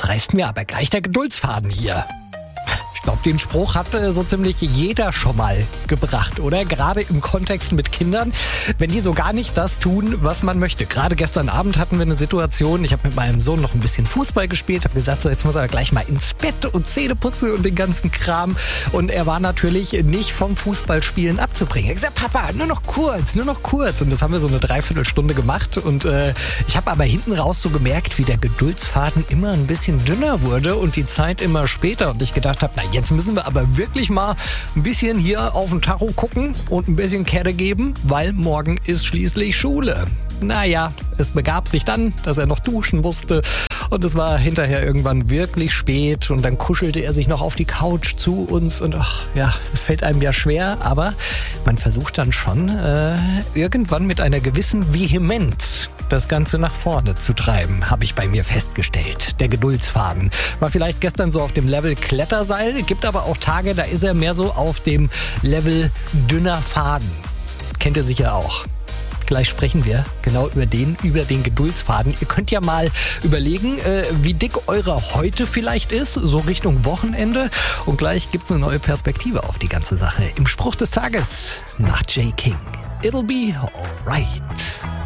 reißt mir aber gleich der Geduldsfaden hier. Ich glaube, den Spruch hat so ziemlich jeder schon mal gebracht, oder? Gerade im Kontext mit Kindern, wenn die so gar nicht das tun, was man möchte. Gerade gestern Abend hatten wir eine Situation, ich habe mit meinem Sohn noch ein bisschen Fußball gespielt, habe gesagt, so jetzt muss er gleich mal ins Bett und Zähne putzen und den ganzen Kram. Und er war natürlich nicht vom Fußballspielen abzubringen. Er hat gesagt, Papa, nur noch kurz. Und das haben wir so eine Dreiviertelstunde gemacht. Und ich habe aber hinten raus so gemerkt, wie der Geduldsfaden immer ein bisschen dünner wurde und die Zeit immer später. Und ich gedacht habe, jetzt müssen wir aber wirklich mal ein bisschen hier auf den Tacho gucken und ein bisschen Kette geben, weil morgen ist schließlich Schule. Naja, es begab sich dann, dass er noch duschen musste und es war hinterher irgendwann wirklich spät und dann kuschelte er sich noch auf die Couch zu uns und ach ja, es fällt einem ja schwer, aber man versucht dann schon irgendwann mit einer gewissen Vehemenz das Ganze nach vorne zu treiben, habe ich bei mir festgestellt. Der Geduldsfaden war vielleicht gestern so auf dem Level Kletterseil, gibt aber auch Tage, da ist er mehr so auf dem Level dünner Faden. Kennt ihr sicher auch. Gleich sprechen wir genau über den Geduldsfaden. Ihr könnt ja mal überlegen, wie dick eure Häute vielleicht ist, so Richtung Wochenende. Und gleich gibt's eine neue Perspektive auf die ganze Sache. Im Spruch des Tages nach Jay King. It'll be alright.